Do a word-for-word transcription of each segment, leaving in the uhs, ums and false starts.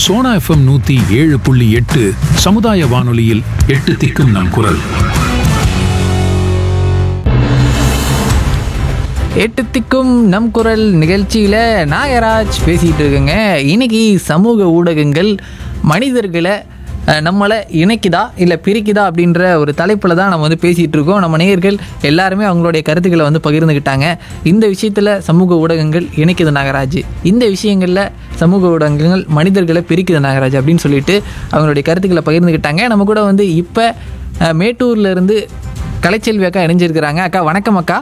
Sona FM நூத்தி ஏழு புள்ளி எட்டு சமுதாய வானொலியில் எட்டு திக்கும் நம் குரல். எட்டு திக்கும் நம் குரல் நிகழ்ச்சியில் நாகராஜ் பேசிகிட்டு இருக்கேங்க. இன்னைக்கு சமூக ஊடகங்கள் மனிதர்களை நம்மளை இணைக்குதா இல்லை பிரிக்குதா அப்படின்ற ஒரு தலைப்பில் தான் நம்ம வந்து பேசிகிட்டு இருக்கோம். நம்ம நேயர்கள் எல்லாருமே அவங்களுடைய கருத்துக்களை வந்து பகிர்ந்துக்கிட்டாங்க. இந்த விஷயத்தில் சமூக ஊடகங்கள் இணைக்குது நாகராஜ், இந்த விஷயங்களில் சமூக ஊடகங்கள் மனிதர்களை பிரிக்குது நாகராஜ் அப்படின்னு சொல்லிட்டு அவங்களுடைய கருத்துக்களை பகிர்ந்துக்கிட்டாங்க. நம்ம கூட வந்து இப்போ மேட்டூர்லேருந்து கலைச்செல்வி அக்கா இணைஞ்சிருக்கிறாங்க. அக்கா வணக்கம் அக்கா.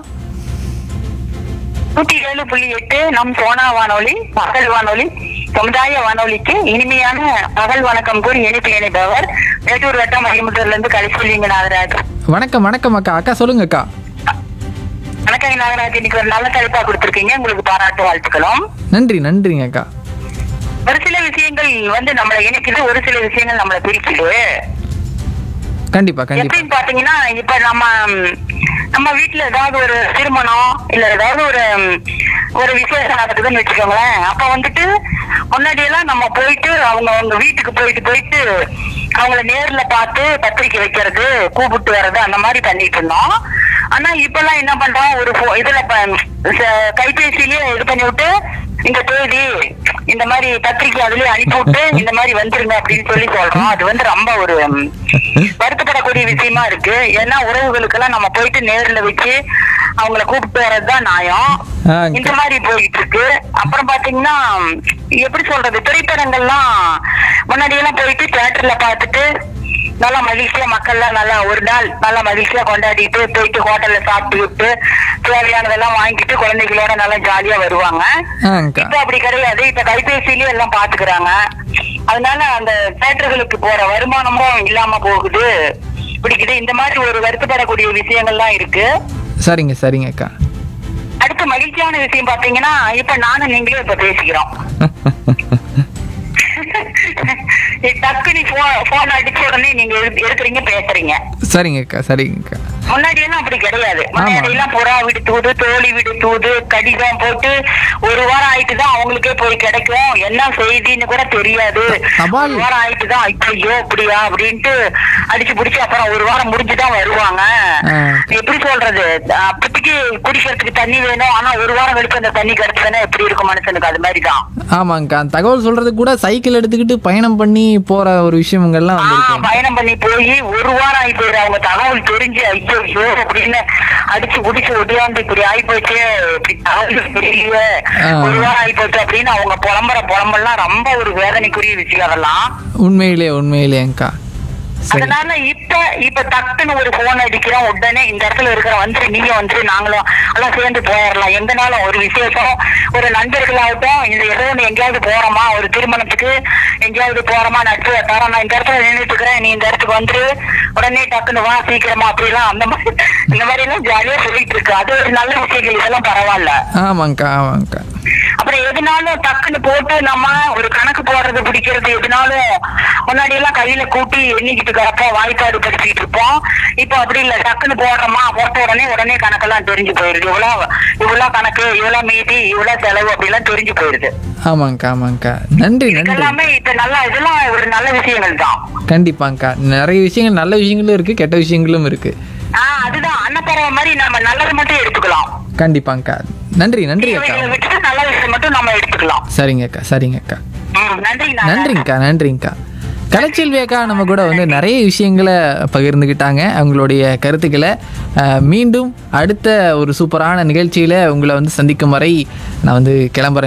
நூத்தி ஏழு புள்ளி எட்டு நம் சோனா வானொலி பகல் வானொலி சமுதாய வானொலிக்கு இனிமையான பகல் வணக்கம் கூறி இணைப்பு இணைப்பவர் மேட்டூர் வட்டம் மகிமுத்தூர்ல இருந்து கலைச்செல்விங்க நாகராஜ். வணக்கம் வணக்கம் அக்கா. அக்கா சொல்லுங்க அக்கா. வணக்கம் நாகராஜ், இன்னைக்கு ஒரு நல்ல தலைப்பா கொடுத்திருக்கீங்க, உங்களுக்கு பாராட்டு வாழ்த்துக்களும். நன்றி நன்றிங்க அக்கா. ஒரு சில விஷயங்கள் வந்து நம்மளை இணைக்குது, ஒரு சில விஷயங்கள் நம்மளை பிரிக்குது. கண்டிப்பா கண்டிப்பா. எப்படின்னு பாத்தீங்கன்னா, இப்ப நம்ம நம்ம வீட்டுல ஏதாவது ஒரு திருமணம் இல்ல ஏதாவது ஒரு ஒரு விசேஷம் நடக்குதுன்னு வச்சுக்கோங்களேன். அப்ப வந்துட்டு முன்னாடி எல்லாம் நம்ம போயிட்டு அவங்க அவங்க வீட்டுக்கு போயிட்டு போயிட்டு அவங்கள நேர்ல பார்த்து பத்திரிக்கை வைக்கிறது, கூப்பிட்டு வர்றது, அந்த மாதிரி பண்ணிட்டு இருந்தோம். ஆனா இப்ப எல்லாம் என்ன பண்றோம், ஒரு இதுல கைபேசியிலேயே இது பண்ணி விட்டு இந்த தேதி இந்த மாதிரி பத்திரிக்கை அதுலயே அனுப்பி விட்டு இந்த மாதிரி வந்துருங்க அப்படின்னு சொல்லி சொல்றோம். அது வந்து ரொம்ப ஒரு வருத்தப்படக்கூடிய விஷயமா இருக்கு. ஏன்னா உறவுகளுக்கு எல்லாம் நம்ம போயிட்டு நேர்ல வச்சு அவங்கள கூப்பிட்டு வர்றதுதான் நியாயம். இந்த மாதிரி போயிட்டு இருக்கு. அப்புறம் பாத்தீங்கன்னா எப்படி சொல்றது, திரைப்படங்கள்லாம் முன்னாடி எல்லாம் போயிட்டு தியேட்டர்ல பாத்துட்டு நல்லா மகிழ்ச்சியா மக்கள் எல்லாம் நல்லா ஒரு நாள் நல்லா மகிழ்ச்சியா கொண்டாடிட்டு போயிட்டு ஹோட்டல்ல சாப்பிட்டுக்கிட்டு தேவையானதெல்லாம் வாங்கிட்டு குழந்தைகளோட நல்லா ஜாலியா வருவாங்க. இப்ப அப்படி கிடையாது. இப்ப கைபேசியிலேயே எல்லாம் பாத்துக்கிறாங்க. அதனால அந்த தியேட்டர்களுக்கு போற வருமானமும் இல்லாம போகுது, பிடிக்குது. இந்த மாதிரி ஒரு வருத்தப்படக்கூடிய விஷயங்கள்லாம் இருக்கு. சரிங்க சரிங்க அக்கா. அடுத்து மகிழ்ச்சியான விஷயம் பாத்தீங்கன்னா, இப்ப நானும் நீங்களே இப்ப பேசிக்கிறோம். டக்கு நீ போன் அடிச்ச உடனே நீங்க எடுக்கிறீங்க, பேசுறீங்க. சரிங்க அக்கா சரிங்க அக்கா. முன்னாடி எல்லாம் அப்படி கிடையாது. முன்னாடி எல்லாம் புறா விடு தூது, தோழி விடு தூது, கடிதம் போட்டு ஒரு வாரம் ஆயிட்டுதான் அவங்களுக்கே போய் கிடைக்கும். என்ன செய்தின்னு கூட தெரியாது. ஒரு வாரம் ஆயிட்டுதான் ஐயோ அப்படியா அப்படின்ட்டு அடிச்சு பிடிச்சு அப்புறம் ஒரு வாரம் முடிஞ்சுதான் வருவாங்க. எப்படி சொல்றது, அப்பத்திக்கு குடிக்கிறதுக்கு தண்ணி வேணும், ஆனா ஒரு வாரம் கழிச்சு அந்த தண்ணி கிடைச்சதுன்னா எப்படி இருக்கும் மனுஷனுக்கு, அது மாதிரிதான். ஆமாங்கக்கா. தகவல் சொல்றது கூட சைக்கிள் எடுத்துக்கிட்டு பயணம் பண்ணி போற ஒரு விஷயங்கள்லாம் பயணம் பண்ணி போய் ஒரு வாரம் ஆகி போயிரு. அவங்க தகவல் தெரிஞ்சு ஐயோ ஐயோ அப்படின்னு அடிச்சு குடிச்சு ஒடியாந்து இப்படி ஆகி போச்சு, இப்படி தகவல் தெரியல, ஒரு வாரம் ஆகி போச்சு அப்படின்னு அவங்க புலம்புற புலம்பெல்லாம் ரொம்ப ஒரு வேதனைக்குரிய விஷயம் அதெல்லாம். உண்மையிலே உண்மையிலேங்கக்கா. அதனால இப்ப இப்ப டக்குன்னு ஒரு போன் அடிக்கிறோம், உடனே இந்த இடத்துல இருக்கிற வந்துட்டு நீங்க வந்துட்டு நாங்களும் எல்லாம் சேர்ந்து போயிடலாம். எங்கனாலும் ஒரு விசேஷம், ஒரு நண்பர்களாகட்டும், இந்த ஏதோ ஒண்ணு எங்கேயாவது போறோமா, ஒரு திருமணத்துக்கு எங்கேயாவது போறோமா, நட்பு வட்டாரம், நான் இந்த இடத்துல நின்றுட்டு இருக்கிறேன், நீ இந்த இடத்துக்கு வந்துட்டு உடனே டக்குன்னு வா சீக்கிரமா அப்படிலாம் அந்த மாதிரி இந்த மாதிரி எல்லாம் ஜாலியா சொல்லிட்டு இருக்கு. அது ஒரு நல்ல விஷயங்கள், இதெல்லாம் பரவாயில்ல. ஆமாங்கக்கா ஆமாங்கக்கா. அப்புறம் எதுனாலும் டக்குன்னு போட்டு நம்ம ஒரு கணக்கு போடுறது பிடிக்கிறது, எதுனாலும் முன்னாடி எல்லாம் கையில கூட்டி எண்ணிக்கிட்டு இருக்கப்போ வாய்ப்பாடு படிச்சுட்டு இருப்போம். இப்போ அப்படி இல்ல, டக்குன்னு போடுறோமா, போட்ட உடனே உடனே கணக்கெல்லாம் தெரிஞ்சு போயிருது. இவ்வளவு இவ்வளவு கணக்கு, இவ்வளவு மீதி, இவ்வளவு செலவு அப்படிலாம் தெரிஞ்சு போயிருது. ஆமாங்கக்கா ஆமாங்கக்கா. நன்றி நன்றி. எல்லாமே இப்ப நல்லா, இதெல்லாம் ஒரு நல்ல விஷயங்கள் தான். கண்டிப்பாங்கக்கா. நிறைய விஷயங்கள், நல்ல விஷயங்களும் இருக்கு, கெட்ட விஷயங்களும் இருக்கு. ஆஹ் அதுதான் அன்னப்பறவை மாதிரி நம்ம நல்லது மட்டும் எடுத்துக்கலாம். கண்டிப்பாங்கக்கா. நன்றி நன்றி அக்கா. விட்டுட்டு நல்ல விஷயம் மட்டும் நம்ம எடுத்துக்கலாம். சரிங்கக்கா சரிங்கக்கா. நன்றி நன்றிங்கக்கா நன்றிங்கக்கா. கலைச்செல்வி அக்கா நம்ம கூட வந்து நிறைய விஷயங்களை பகிர்ந்துக்கிட்டாங்க, அவங்களுடைய கருத்துக்களை. மீண்டும் அடுத்த ஒரு சூப்பரான நிகழ்ச்சியில் உங்களை வந்து சந்திக்கும் வரை நான் வந்து கிளம்புறேன்.